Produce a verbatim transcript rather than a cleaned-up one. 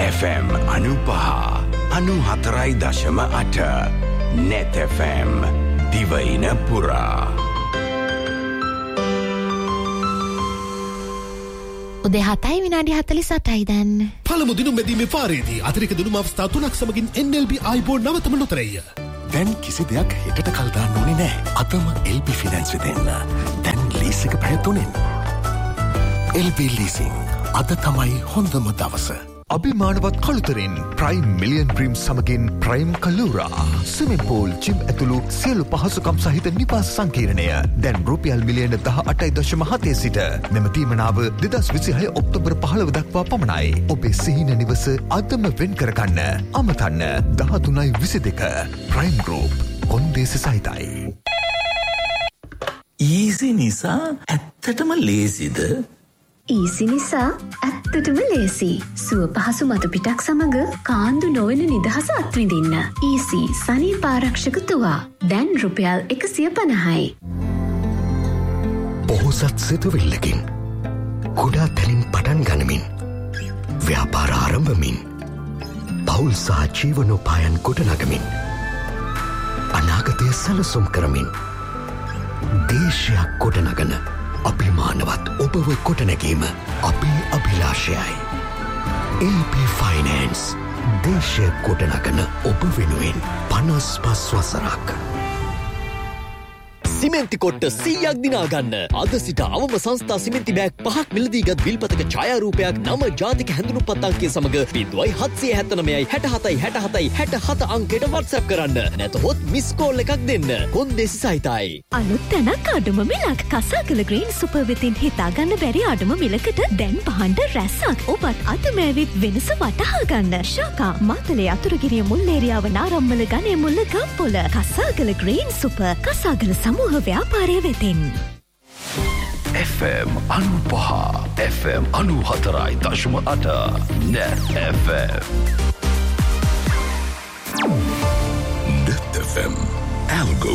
F M අනුපහ අනුහතරයි දශම අට net F M දිවයින පුරා. උදේ හතයි විනාඩි හතළිස් අටයි දැන්. පළමු දිනුම් බැදීමේ පාරේදී අතිරික දිනුම් අවස්ථා තුනක් සමගින් එන් එල් බී ආයිබෝ නවතම ලොතරැය. දැන් කිසි දෙයක් හෙටට කල් දාන්න ඕනේ නෑ. අතම එල් බී ෆිනන්ස් වෙතෙන්න. දැන් ලීස් එක පැය තුනෙන්. එල් බී ලීසින් අද තමයි හොඳම දවස. අභිමානවත් කළුතරින් ප්‍රයිම් මිලියන් ඩ්‍රීම් සමගින් ප්‍රයිම් කලූරා ස්විමින් පූල් ජිම් ඇතුළු සියලු පහසුකම් සහිත නිවාස සංකීර්ණය දැන් රුපියල් මිලියන දහ අටයි දශම හතේ සිට මෙම තීමනාව දෙදහස් විසිහය ඔක්තෝබර් පහළොව දක්වා පමණයි. ඔබේ සිහින නිවස අදම වෙන් කරගන්න. අමතන්න දහතුනයි විසි දෙක ප්‍රයිම් ගෲප් කොන්දේසි සහිතයි. ඊසි නිසා ඇත්තටම ලේසිද? ඊසි නිසා ඇත්තටම ලේසි. සුව පහසු මතු පිටක් සමග කාන්දු නොවන නිදහස අත්විඳින්න. ඊසි සනීප ආරක්ෂක තුවා දැන් රුපියල් එකසිය පනහයි. පොහොසත් සිතුවිල්ලකින් කුඩා තැනින් පටන් ගනිමින් ව්‍යාපාර ආරම්භමින් පවුල් සහ ජීවනෝපායන් ගොඩනගමින් අනාගතය සැලසුම් කරමින් දේශයක් ගොඩනගන අභිමානවත් ඔබව කොටනැගීම අපේ අභිලාෂයයි. එල් බී ෆයිනෑන්ස් දේශය කොටනගන ඔබ වෙනුවෙන් පනස් පස් වසරක්. සිමෙන්ති කොට්ට සීයක් දිනාගන්න. අද සිට අවම සංස්ථා සිමෙන්ති බෑග් පහක් මිලදීගත් විල්පතක ඡායාරූපයක් නම ජාතික හැඳුනුම්පත් අංකය සමග බිංදුවයි හත්සිය හැත්තනවයයි හැට හතයි හැට හතයි හැට හත අංකයට WhatsApp කරන්න. නැතහොත් මිස් කෝල් එකක් දෙන්න. කොන්දේසි සහිතයි. අලුත් තැනක් අඩුම මිලක්. කසාකල ග්‍රීන් සුපර් වෙතින් හිතාගන්න බැරි අඩුම මිලකට දැන් පහන්ඩ රැස්සක්. ඔබත් අතමෑවිත් වෙනස වටහා ගන්න. ශාකා මාතලේ අතුරුගිරිය මුල්ලේරියාව නාරම්මල ගණේ මුල්ල ගම්පොල. කසාකල ග්‍රීන් සුපර් කසාකල සමූහ ව්‍යාපාරය වෙතින්. එෆ් එම් අනුපහ එෆ් එම් අනුහතරයි දශම අට net F M. net F M Algo